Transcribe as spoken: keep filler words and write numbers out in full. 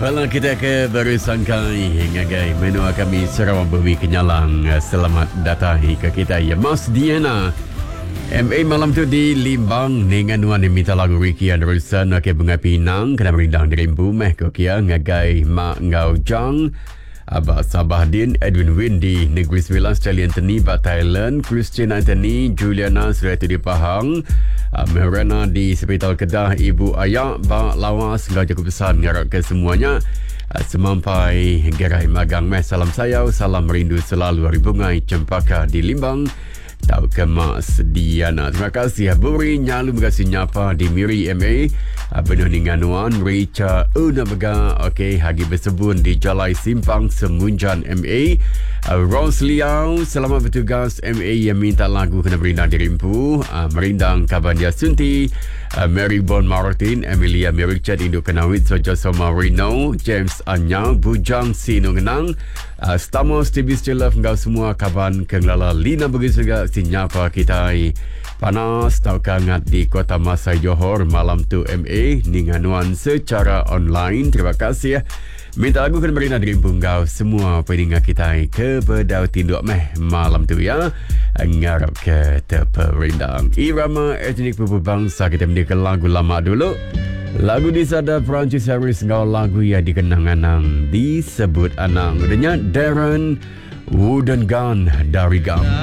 Kalau kita ke bersangkai ngagai menua kami Sarawak Bumi Kenyalang. Selamat datang ke kita ya Mas Diana. M A malam tu di Limbang dengan nuan yang minta lagu Ricky Anderson ke Bunga Pinang kena merindang dari Bumeh ke kia ngagai Mak Ngau Jang. Abah Sabahdin, Edwin Windy, Negeri Sembilan, Stallion Teni, Bat Thailand, Christian Anthony, Juliana Seratu di Pahang, uh, Merana di Sepital Kedah, Ibu Ayak, Bak Lawas, Gajah Besar, ngarap ke semuanya. Uh, semampai gerai magang meh, salam sayau, salam merindu selalu hari bungai cempaka di Limbang. Tahu ke Mas Diana. Terima kasih Buri Nyalu berkasih nyapa di Miri M A Benuh Ninganuan Rica Una Bega Okey Hagi Bersebun di Jalai Simpang Semunjan M A uh, Rose Liao selamat bertugas M A yang minta lagu kena berindang di Rimpu uh, Merindang Kabandia Sunti uh, Mary Bon Martin Emilia Merichat Induk Kenawit Sojo Soma Rino James Anya Bujang Sino Ngenang uh, Stamos T V Still Love Engkau semua kaban kenglala Lina begitu juga sinyapa kita panas tau kangat di Kota Masai Johor malam tu M A Ninganuan secara online. Terima kasih ya. Minta lagu kena berina dari punggau semua peningat kita ke bedau tinduk meh malam tu ya. Ngarap ke terperindang irama etnik pupu bangsa. Kita mendengar lagu lama dulu. Lagu di sada Perancis Harris ngau lagu yang dikenang anang disebut anang. Adanya Darren Wooden Gun dari Gam.